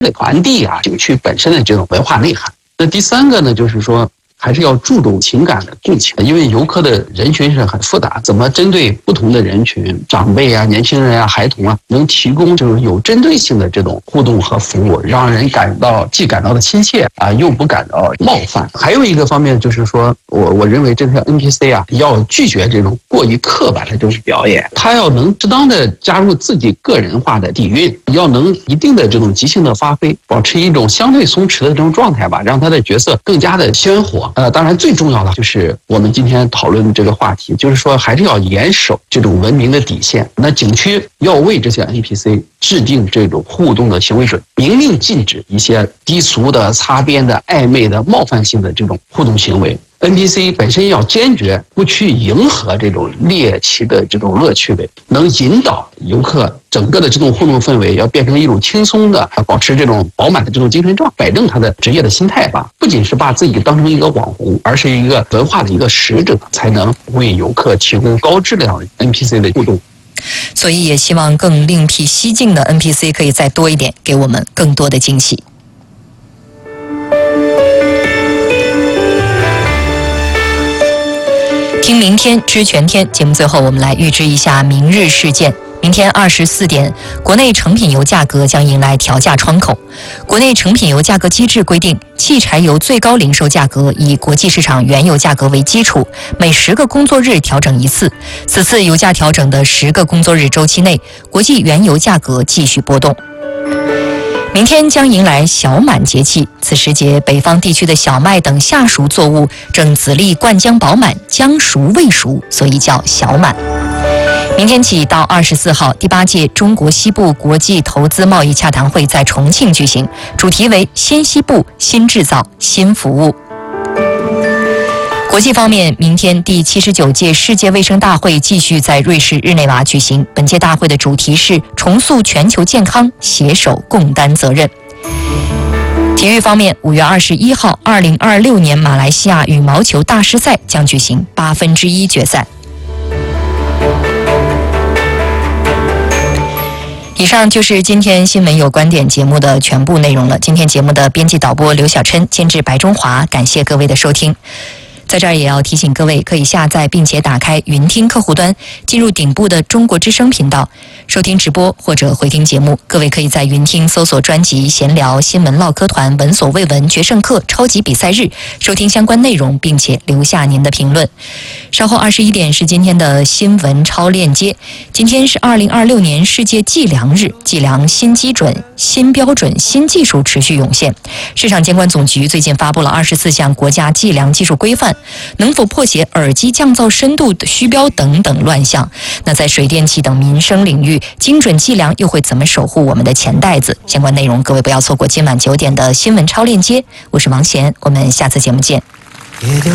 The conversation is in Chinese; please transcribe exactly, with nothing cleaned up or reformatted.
传递啊景区本身的这种文化内涵。那第三个呢，就是说还是要注重情感的共情，因为游客的人群是很复杂，怎么针对不同的人群，长辈啊、年轻人啊、孩童啊，能提供就是有针对性的这种互动和服务，让人感到既感到的亲切啊，又不感到冒犯。还有一个方面就是说，我我认为这条 N P C 啊，要拒绝这种过于刻板的这种表演，他要能适当的加入自己个人化的底蕴，要能一定的这种即兴的发挥，保持一种相对松弛的这种状态吧，让他的角色更加的鲜活。呃，当然最重要的就是我们今天讨论的这个话题，就是说还是要严守这种文明的底线。那景区要为这些 N P C 制定这种互动的行为准，明令禁止一些低俗的、擦边的、暧昧的、冒犯性的这种互动行为。N P C 本身要坚决不去迎合这种猎奇的这种乐趣味，能引导游客整个的这种互动氛围要变成一种轻松的，保持这种饱满的这种精神状态，摆正他的职业的心态吧。不仅是把自己当成一个网红，而是一个文化的一个使者，才能为游客提供高质量 N P C 的互动。 所以也希望更另辟蹊径的 N P C 可以再多一点，给我们更多的惊喜。听明天知全天节目，最后我们来预知一下明日事件。明天二十四点，国内成品油价格将迎来调价窗口。国内成品油价格机制规定，汽柴油最高零售价格以国际市场原油价格为基础，每十个工作日调整一次。此次油价调整的十个工作日周期内，国际原油价格继续波动。明天将迎来小满节气，此时节北方地区的小麦等夏熟作物正籽粒灌浆饱满，将熟未熟，所以叫小满。明天起到二十四号，第八届中国西部国际投资贸易洽谈会在重庆举行，主题为新西部、新制造、新服务。国际方面，明天第七十九届世界卫生大会继续在瑞士日内瓦举行。本届大会的主题是重塑全球健康，携手共担责任。体育方面，五月二十一号，二零二六年马来西亚羽毛球大师赛将举行八分之一决赛。以上就是今天新闻有观点节目的全部内容了。今天节目的编辑导播刘小琛，监制白中华，感谢各位的收听。在这儿也要提醒各位，可以下载并且打开云听客户端，进入顶部的中国之声频道，收听直播或者回听节目。各位可以在云听搜索专辑闲聊、新闻唠嗑团、闻所未闻、决胜客、超级比赛日，收听相关内容，并且留下您的评论。稍后二十一点是今天的新闻超链接。今天是二零二六年世界计量日，计量新基准、新标准、新技术持续涌现。市场监管总局最近发布了二十四项国家计量技术规范，能否破解耳机降噪深度的虚标等等乱象。那在水电气等民生领域，精准计量又会怎么守护我们的钱袋子？相关内容各位不要错过今晚九点的新闻超链接。我是王贤，我们下次节目见。